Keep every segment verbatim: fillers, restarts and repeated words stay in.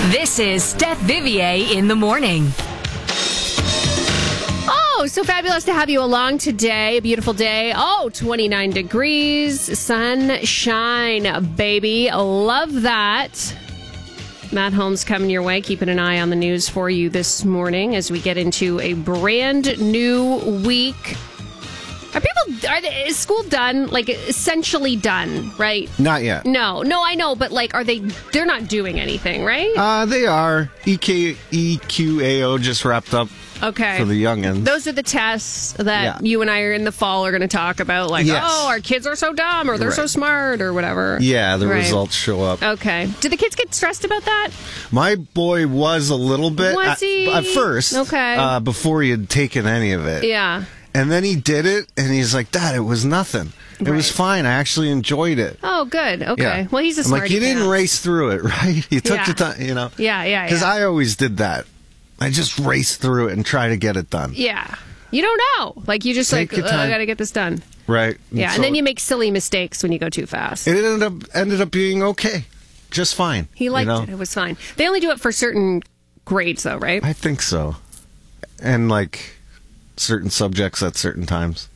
This is Steph Vivier in the morning. Oh, so fabulous to have you along today. A beautiful day. Oh, twenty-nine degrees. Sunshine, baby. Love that. Matt Holmes coming your way, keeping an eye on the news for you this morning as we get into a brand new week. Are people, are they, is school done? Like, essentially done, right? Not yet. No, no, I know, but like, are they, they're not doing anything, right? Uh, they are. E K E Q A O just wrapped up Okay. for the youngins. Those are the tests that Yeah. you and I are in the fall are going to talk about. Like, Yes. oh, our kids are so dumb or they're so Right. smart or whatever. Yeah, the Right. results show up. Okay. Do the kids get stressed about that? My boy was a little bit Was at, he? at first. Okay. Uh, before he had taken any of it. Yeah. And then he did it, and he's like, Dad, it was nothing. It was Right. fine. I actually enjoyed it. Oh, good. Okay. Yeah. Well, he's a I'm smarty like, you didn't pants. race through it, right? You took Yeah. the time, you know? Yeah, yeah, Because yeah. I always did that. I just raced through it and try to get it done. Yeah. You don't know. Like, you just Take like, your "Ugh, time." I got to get this done. Right. Yeah. so And then you make silly mistakes when you go too fast. It ended up ended up being okay. Just fine. He liked you know? it. It was fine. They only do it for certain grades, though, right? I think so. And like certain subjects at certain times.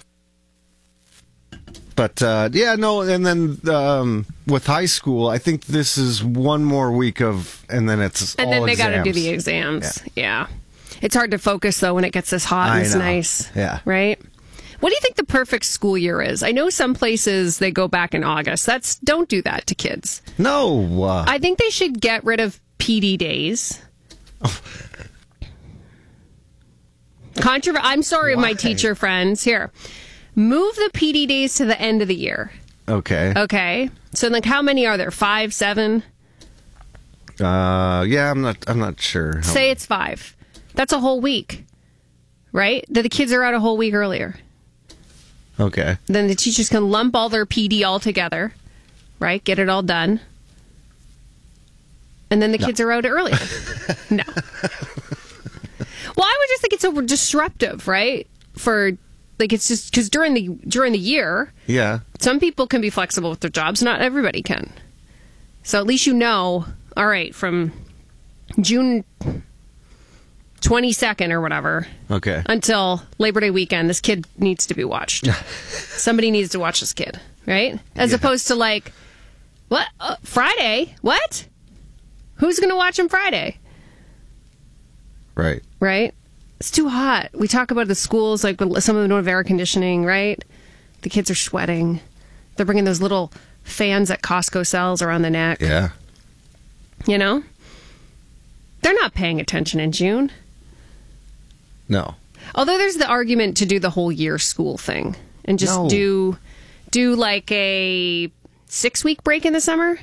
But uh, yeah, no, and then um, with high school, I think this is one more week of, and then it's And all then they got to do exams. the exams. Yeah. It's hard to focus, though, when it gets this hot and I it's know. nice. Yeah. Right? What do you think the perfect school year is? I know some places they go back in August. That's don't do that to kids. No, uh, I think they should get rid of P D days. Controver- I'm sorry, my Why? teacher friends. Here, move the P D days to the end of the year. okay. Okay. So, like, how many are there? Five, seven? Uh, yeah, I'm not. I'm not sure. how- Say it's five. That's a whole week, right? That the kids are out a whole week earlier. Okay. Then the teachers can lump all their P D all together, right? Get it all done. And then the kids are out earlier. No. Well, I would just think it's so disruptive, right? For like it's just because during the during the year, Yeah. some people can be flexible with their jobs. Not everybody can. So at least you know. All right, from June twenty-second or whatever Okay. until Labor Day weekend, this kid needs to be watched. Somebody needs to watch this kid, right? As Yeah. opposed to like, what? Uh, Friday? What? Who's going to watch him Friday? Right. Right? It's too hot. We talk about the schools, like some of them don't have air conditioning, right? The kids are sweating. They're bringing those little fans that Costco sells around the neck. Yeah. You know? They're not paying attention in June. No. Although there's the argument to do the whole year school thing and just No. do do like a six week break in the summer.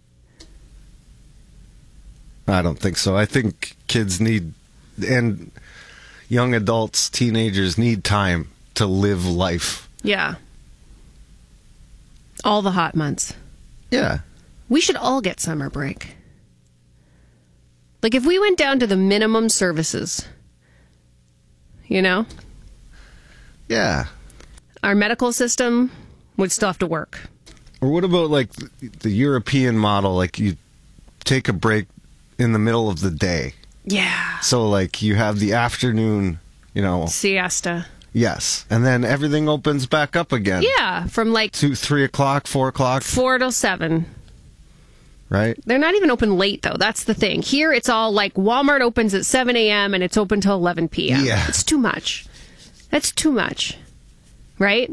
I don't think so. I think kids need, and young adults, teenagers need time to live life. Yeah. All the hot months. Yeah. We should all get summer break. Like if we went down to the minimum services, you know, Yeah. our medical system would still have to work. Or what about like the, the European model? Like you take a break in the middle of the day. Yeah. So like you have the afternoon, you know, Siesta. yes. And then everything opens back up again. Yeah. From like Two, three o'clock, four o'clock, four till seven. right? They're not even open late, though. That's the thing. Here, it's all like Walmart opens at seven a.m. and it's open till eleven p.m. Yeah. It's too much. That's too much. Right?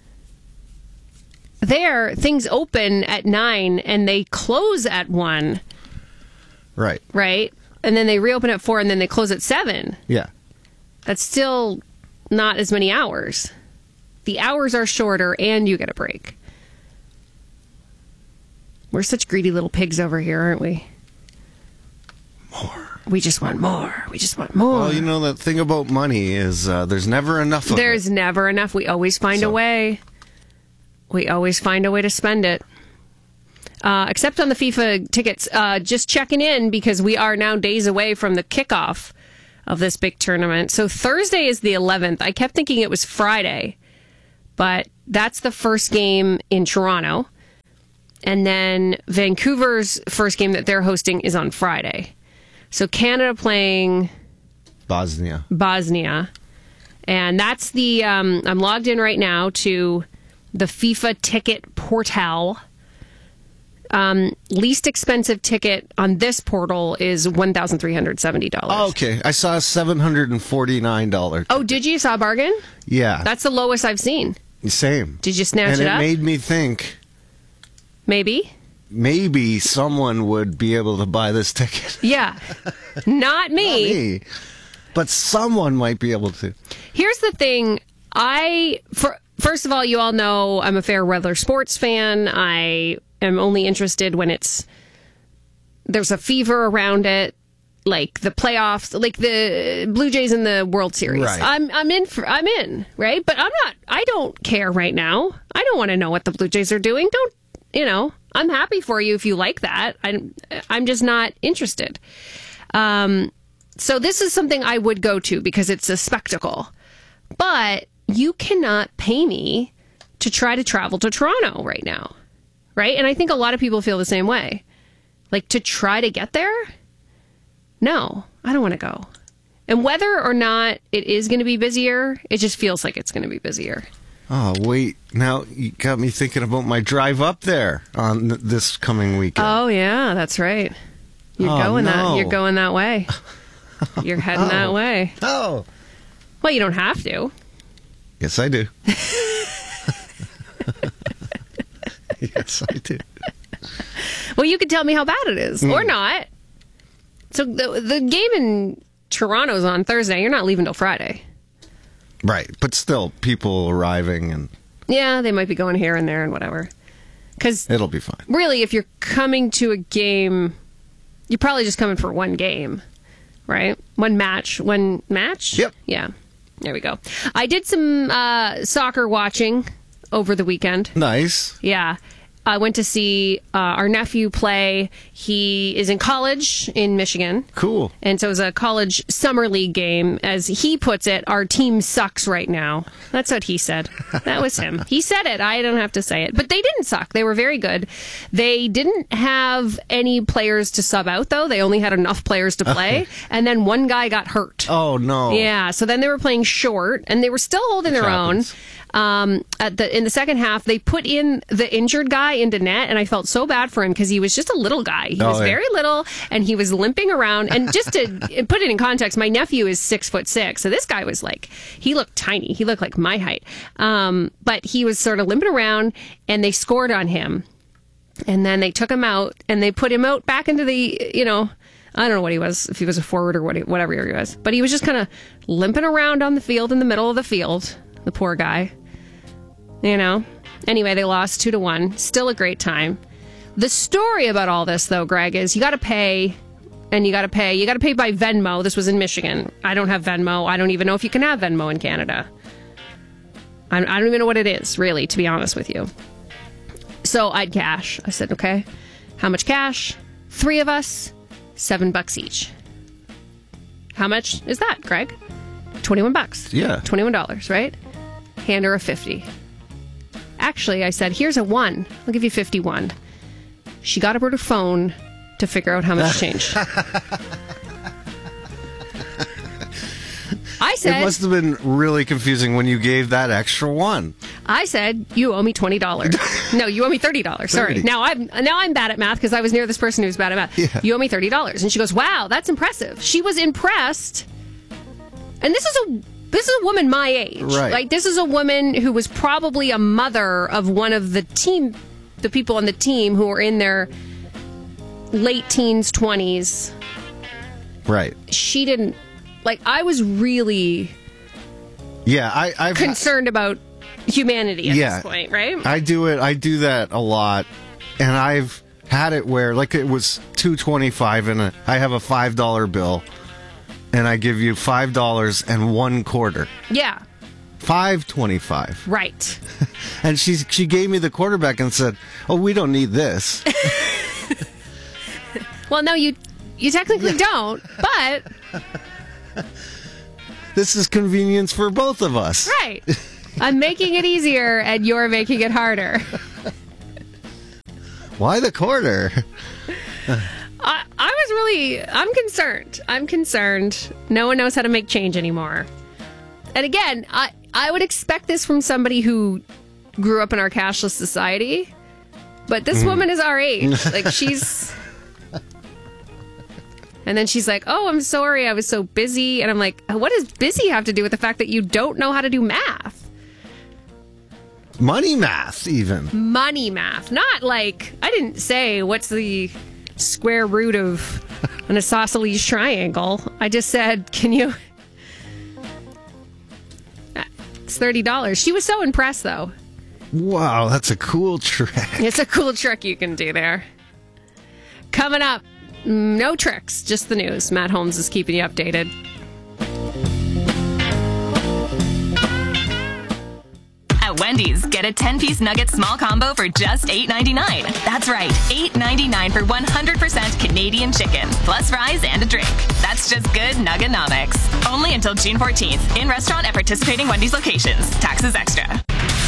There, things open at nine and they close at one, Right. right? And then they reopen at four and then they close at seven. Yeah. That's still not as many hours. The hours are shorter and you get a break. We're such greedy little pigs over here, aren't we? More. We just want more. We just want more. Well, you know, the thing about money is uh, there's never enough of There's it. never enough. We always find a So- way. We always find a way to spend it. Uh, except on the FIFA tickets. Uh, just checking in because we are now days away from the kickoff of this big tournament. So Thursday is the eleventh. I kept thinking it was Friday, but that's the first game in Toronto. And then Vancouver's first game that they're hosting is on Friday. So Canada playing Bosnia. Bosnia. And that's the, um, I'm logged in right now to the FIFA ticket portal. Um, least expensive ticket on this portal is one thousand three hundred seventy dollars. Oh, okay. I saw a seven hundred forty-nine dollars. Oh, did you? Saw a bargain? Yeah. That's the lowest I've seen. Same. Did you snatch and it it up? made me think Maybe. maybe someone would be able to buy this ticket. Yeah. Not me. Not me. But someone might be able to. Here's the thing. I, for, first of all, you all know I'm a fair weather sports fan. I am only interested when it's, there's a fever around it, like the playoffs, like the Blue Jays in the World Series. Right. I'm, I'm in, for, I'm in, right? But I'm not, I don't care right now. I don't want to know what the Blue Jays are doing. Don't, you know, I'm happy for you if you like that. I'm, I'm just not interested. Um, so this is something I would go to because it's a spectacle. But you cannot pay me to try to travel to Toronto right now, right? And I think a lot of people feel the same way. Like, to try to get there? No, I don't want to go. And whether or not it is going to be busier, it just feels like it's going to be busier. Oh, wait. Now you got me thinking about my drive up there on th- this coming weekend. Oh, yeah, that's right. You're Oh, going that. no. You're going that way. You're heading Oh. that way. Oh. Well, you don't have to. Yes, I do. Yes, I do. Well, you could tell me how bad it is, or not. So the the game in Toronto's on Thursday. You're not leaving till Friday. Right. But still, people arriving, and Yeah, they might be going here and there and whatever. Because it'll be fine. really, if you're coming to a game, you're probably just coming for one game, right? One match. One match? Yep. Yeah. There we go. I did some uh, soccer watching over the weekend. Nice. Yeah. I went to see uh, our nephew play. He is in college in Michigan. Cool. And so it was a college summer league game. As he puts it, our team sucks right now. That's what he said. That was him. He said it. I don't have to say it. But they didn't suck. They were very good. They didn't have any players to sub out, though. They only had enough players to play. And then one guy got hurt. Oh, no. Yeah, so then they were playing short, and they were still holding Which their happens. own. Um, at the in the second half, they put in the injured guy into net, and I felt so bad for him because he was just a little guy. He Oh, was yeah. very little, and he was limping around. And just to put it in context, my nephew is six foot six, so this guy was like, he looked tiny. He looked like my height, um, but he was sort of limping around, and they scored on him, and then they took him out, and they put him out back into the, you know. I don't know what he was, if he was a forward or what he, whatever he was. But he was just kind of limping around on the field in the middle of the field. The poor guy. You know? Anyway, they lost two to one. Still a great time. The story about all this, though, Greg, is you got to pay, and you got to pay. You got to pay by Venmo. This was in Michigan. I don't have Venmo. I don't even know if you can have Venmo in Canada. I I don't even know what it is, really, to be honest with you. So I'd cash. I said, okay, how much cash? Three of us. Seven bucks each. How much is that, Greg? twenty-one bucks. Yeah. twenty-one dollars, right? Hand her a fifty. Actually, I said, here's a one. I'll give you fifty-one. She got up her phone to figure out how much change. I It said, must have been really confusing when you gave that extra one. I said, you owe me twenty dollars. No, you owe me thirty dollars. Sorry. thirty. Now I'm now I'm bad at math because I was near this person who was bad at math. Yeah. You owe me thirty dollars. And she goes, wow, that's impressive. She was impressed. And this is a this is a woman my age. Right. Like, this is a woman who was probably a mother of one of the team, the people on the team who were in their late teens, twenties. Right. She didn't, like, I was really Yeah, I, I've concerned about humanity at Yeah. this point, right? I do it. I do that a lot, and I've had it where, like, it was two twenty five, and a, I have a five dollar bill, and I give you five dollars and one quarter, Yeah, five twenty five, right. and she she gave me the quarterback and said, "Oh, we don't need this." Well, no, you you technically don't, but This is convenience for both of us. right. I'm making it easier, and you're making it harder. Why the quarter? I, I was really, I'm concerned. I'm concerned. No one knows how to make change anymore. And again, I, I would expect this from somebody who grew up in our cashless society. But this mm. woman is our age. Like, she's... And then she's like, oh, I'm sorry, I was so busy. And I'm like, what does busy have to do with the fact that you don't know how to do math? Money math, even. Money math. Not like, I didn't say what's the square root of an isosceles triangle. I just said, can you... It's thirty dollars. She was so impressed, though. Wow, that's a cool trick. It's a cool trick you can do there. Coming up, no tricks, just the news. Matt Holmes is keeping you updated. At Wendy's, get a ten-piece nugget small combo for just eight ninety-nine. That's right, eight ninety-nine for one hundred percent Canadian chicken, plus fries and a drink. That's just good Nugganomics. Only until June fourteenth. In restaurant at participating Wendy's locations. Taxes extra.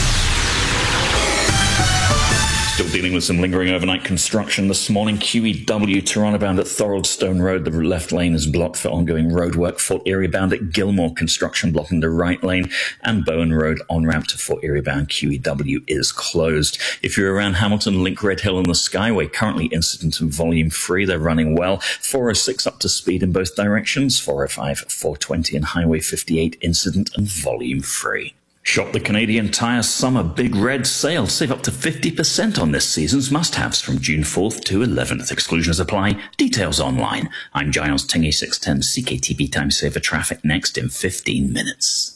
Still dealing with some lingering overnight construction this morning. Q E W Toronto bound at Thoroldstone Road. The left lane is blocked for ongoing roadwork. Fort Erie bound at Gilmore construction blocking the right lane. And Bowen Road on ramp to Fort Erie bound Q E W is closed. If you're around Hamilton, Link Red Hill and the Skyway, currently incident and volume free. They're running well. four oh six up to speed in both directions. four oh five, four twenty and Highway fifty-eight incident and volume free. Shop the Canadian Tire Summer Big Red Sale. Save up to fifty percent on this season's must-haves from June fourth to eleventh. Exclusions apply. Details online. I'm Giles Tingy, six ten C K T V Time Saver Traffic next in fifteen minutes.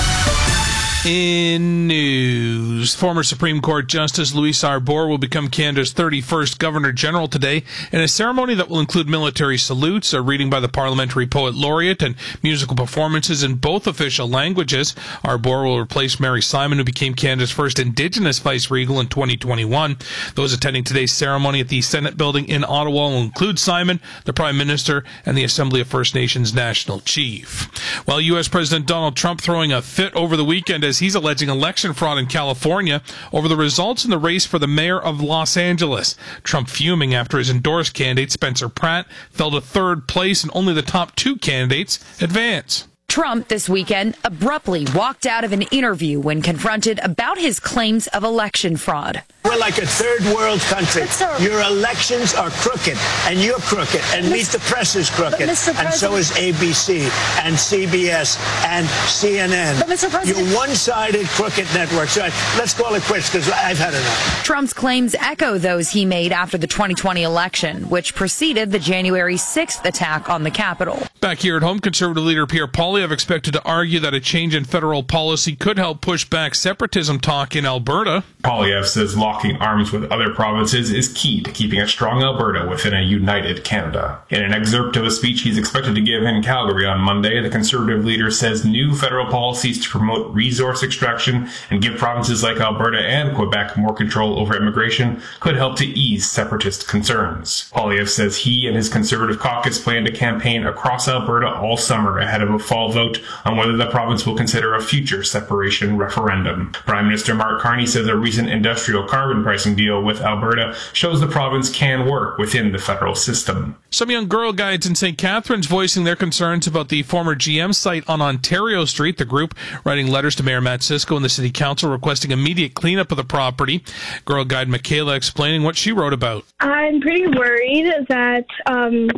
In news, former Supreme Court Justice Louise Arbour will become Canada's thirty-first Governor-General today in a ceremony that will include military salutes, a reading by the Parliamentary Poet Laureate, and musical performances in both official languages. Arbour will replace Mary Simon, who became Canada's first Indigenous Vice-Regal in twenty twenty-one. Those attending today's ceremony at the Senate building in Ottawa will include Simon, the Prime Minister, and the Assembly of First Nations National Chief. While U S President Donald Trump throwing a fit over the weekend as he's alleging election fraud in California over the results in the race for the mayor of Los Angeles. Trump fuming after his endorsed candidate, Spencer Pratt, fell to third place and only the top two candidates advance. Trump this weekend abruptly walked out of an interview when confronted about his claims of election fraud. We're like a third world country. Your elections are crooked, and you're crooked, and Meet the Press is crooked, and so is A B C, and C B S, and C N N. But Mister President, you're one-sided crooked network. So let's call it quits, because I've had enough. Trump's claims echo those he made after the twenty twenty election, which preceded the January sixth attack on the Capitol. Back here at home, Conservative leader Pierre Poilievre expected to argue that a change in federal policy could help push back separatism talk in Alberta. Poilievre says locking arms with other provinces is key to keeping a strong Alberta within a united Canada. In an excerpt of a speech he's expected to give in Calgary on Monday, the Conservative leader says new federal policies to promote resource extraction and give provinces like Alberta and Quebec more control over immigration could help to ease separatist concerns. Poilievre says he and his Conservative caucus plan to campaign across Alberta all summer ahead of a fall vote on whether the province will consider a future separation referendum. Prime Minister Mark Carney says a recent industrial carbon pricing deal with Alberta shows the province can work within the federal system. Some young Girl Guides in Saint Catharines voicing their concerns about the former G M site on Ontario Street. The group writing letters to Mayor Matt Cisco and the City Council requesting immediate cleanup of the property. Girl Guide Michaela explaining what she wrote about. I'm pretty worried that um,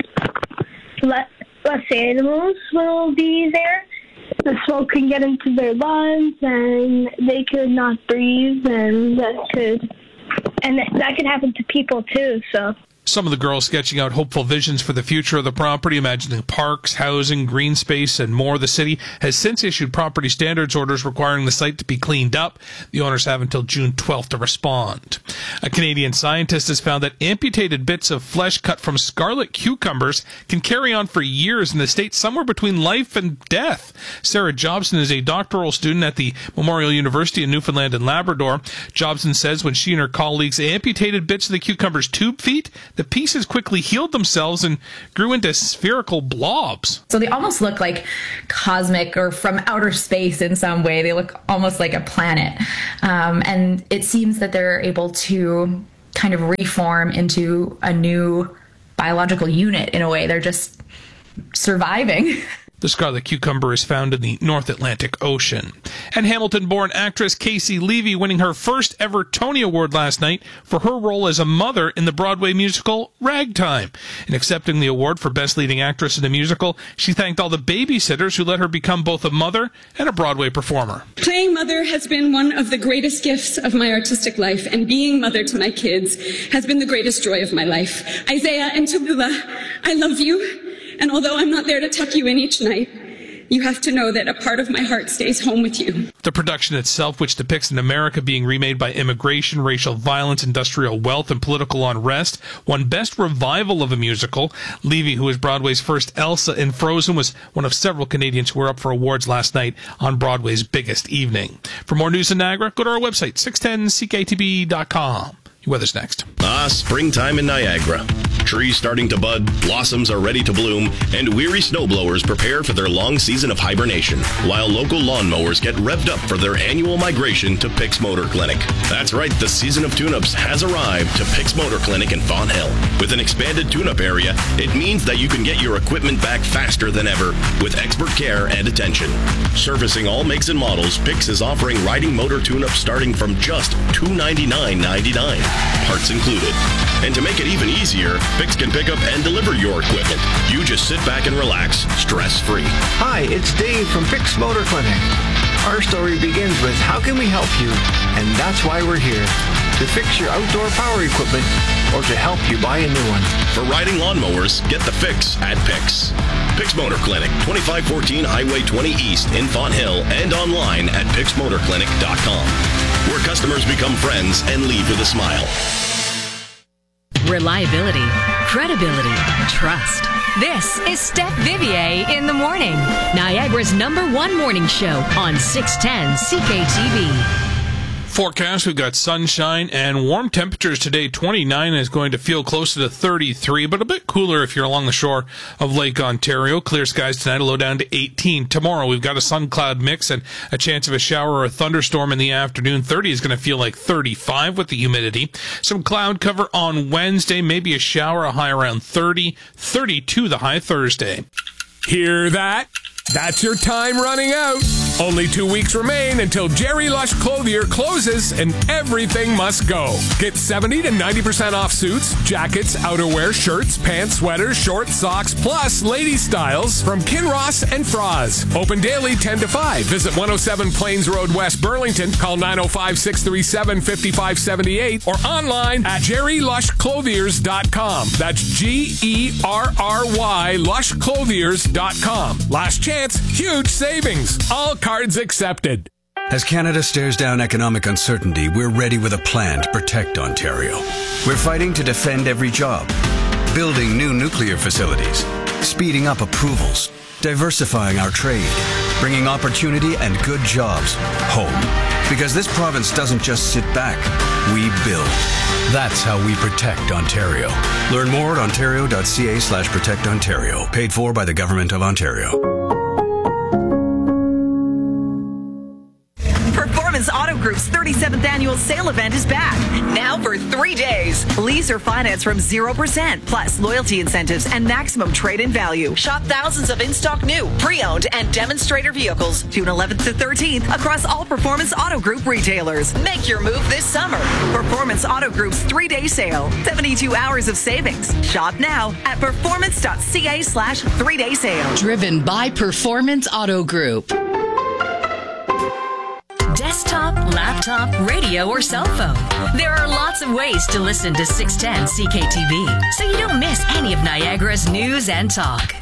less, less animals will be there. The smoke can get into their lungs, and they could not breathe, and that could, and that could happen to people too. So. Some of the girls sketching out hopeful visions for the future of the property, imagining parks, housing, green space, and more. The city has since issued property standards orders requiring the site to be cleaned up. The owners have until June twelfth to respond. A Canadian scientist has found that amputated bits of flesh cut from scarlet cucumbers can carry on for years in the state, somewhere between life and death. Sarah Jobson is a doctoral student at the Memorial University in Newfoundland and Labrador. Jobson says when she and her colleagues amputated bits of the cucumber's tube feet, the pieces quickly healed themselves and grew into spherical blobs. So they almost look like cosmic or from outer space in some way. They look almost like a planet. Um, and it seems that they're able to kind of reform into a new biological unit in a way. They're just surviving. The scarlet cucumber is found in the North Atlantic Ocean. And Hamilton-born actress Casey Levy winning her first ever Tony Award last night for her role as a mother in the Broadway musical Ragtime. In accepting the award for Best Leading Actress in a Musical, she thanked all the babysitters who let her become both a mother and a Broadway performer. Playing mother has been one of the greatest gifts of my artistic life, and being mother to my kids has been the greatest joy of my life. Isaiah and Tabula, I love you. And although I'm not there to tuck you in each night, you have to know that a part of my heart stays home with you. The production itself, which depicts an America being remade by immigration, racial violence, industrial wealth, and political unrest, won Best Revival of a Musical. Levy, who is Broadway's first Elsa in Frozen, was one of several Canadians who were up for awards last night on Broadway's biggest evening. For more news in Niagara, go to our website, six ten C K T B dot com. Your weather's next. Ah, springtime in Niagara. Trees starting to bud, blossoms are ready to bloom, and weary snowblowers prepare for their long season of hibernation, while local lawnmowers get revved up for their annual migration to Pick's Motor Clinic. That's right, the season of tune-ups has arrived to Pick's Motor Clinic in Fawn Hill. With an expanded tune-up area, it means that you can get your equipment back faster than ever with expert care and attention. Servicing all makes and models, Pick's is offering riding motor tune-ups starting from just two hundred ninety-nine dollars and ninety-nine cents, parts included. And to make it even easier, Pick's can pick up and deliver your equipment. You just sit back and relax, stress-free. Hi, it's Dave from Pick's Motor Clinic. Our story begins with how can we help you? And that's why we're here. To fix your outdoor power equipment or to help you buy a new one. For riding lawnmowers, get the fix at Pick's. Pick's Motor Clinic, twenty-five fourteen Highway twenty East in Fawn Hill, and online at picks motor clinic dot com, where customers become friends and leave with a smile. Reliability, credibility, trust. This is Steph Vivier in the morning. Niagara's number one morning show on six ten C K T V. Forecast, we've got sunshine and warm temperatures today. twenty-nine is going to feel closer to thirty-three, but a bit cooler if you're along the shore of Lake Ontario. Clear skies tonight, a low down to eighteen. Tomorrow, we've got a sun-cloud mix and a chance of a shower or a thunderstorm in the afternoon. thirty is going to feel like thirty-five with the humidity. Some cloud cover on Wednesday, maybe a shower, a high around thirty. thirty-two the high Thursday. Hear that? That's your time running out. Only two weeks remain until Jerry Lush Clothier closes and everything must go. Get seventy to ninety percent off suits, jackets, outerwear, shirts, pants, sweaters, shorts, socks, plus lady styles from Kinross and Froz. Open daily ten to five. Visit one oh seven Plains Road, West Burlington. Call nine oh five, six three seven, five five seven eight or online at jerry lush clothiers dot com. That's G E R R Y lush clothiers dot com. Last chance, huge savings. All cards accepted. As Canada stares down economic uncertainty, we're ready with a plan to protect Ontario. We're fighting to defend every job, building new nuclear facilities, speeding up approvals, diversifying our trade, bringing opportunity and good jobs home. Because this province doesn't just sit back, we build. That's how we protect Ontario. Learn more at ontario.ca slash protect Ontario. Paid for by the Government of Ontario. Performance Auto Group's thirty-seventh annual sale event is back. Now for three days. Lease or finance from zero percent, plus loyalty incentives and maximum trade-in value. Shop thousands of in-stock new, pre-owned, and demonstrator vehicles June eleventh to thirteenth across all Performance Auto Group retailers. Make your move this summer. Performance Auto Group's three-day sale. seventy-two hours of savings. Shop now at performance.ca slash three-day sale. Driven by Performance Auto Group. Desktop, laptop, radio, or cell phone. There are lots of ways to listen to six ten C K T V, so you don't miss any of Niagara's news and talk.